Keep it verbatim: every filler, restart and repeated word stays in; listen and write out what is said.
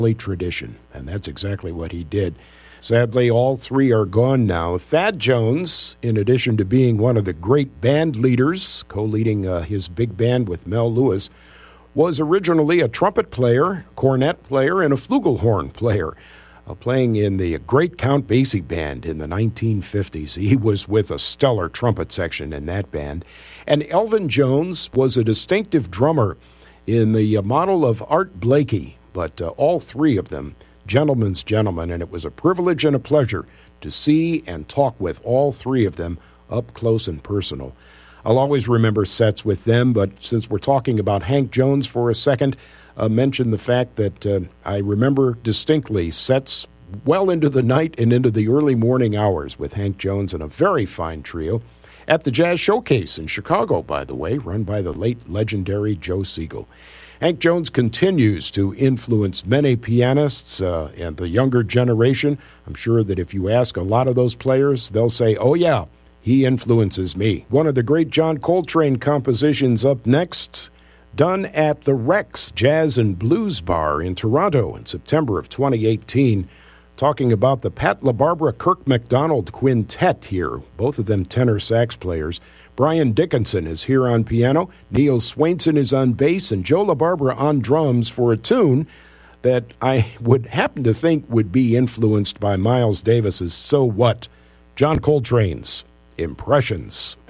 tradition, and that's exactly what he did. Sadly, all three are gone now. Thad Jones, in addition to being one of the great band leaders, co-leading uh, his big band with Mel Lewis, was originally a trumpet player, cornet player, and a flugelhorn player, uh, playing in the great Count Basie band in the nineteen fifties. He was with a stellar trumpet section in that band. And Elvin Jones was a distinctive drummer in the uh, model of Art Blakey, but uh, all three of them gentlemen's gentlemen, and it was a privilege and a pleasure to see and talk with all three of them up close and personal. I'll always remember sets with them, but since we're talking about Hank Jones for a second, uh, mention the fact that uh, I remember distinctly sets well into the night and into the early morning hours with Hank Jones and a very fine trio at the Jazz Showcase in Chicago, by the way, run by the late legendary Joe Siegel. Hank Jones continues to influence many pianists uh, and the younger generation. I'm sure that if you ask a lot of those players, they'll say, oh yeah, he influences me. One of the great John Coltrane compositions up next, done at the Rex Jazz and Blues Bar in Toronto in September of twenty eighteen, talking about the Pat LaBarbera Kirk MacDonald Quintet here, both of them tenor sax players. Brian Dickinson is here on piano, Neil Swainson is on bass, and Joe LaBarbera on drums for a tune that I would happen to think would be influenced by Miles Davis's So What? John Coltrane's Impressions.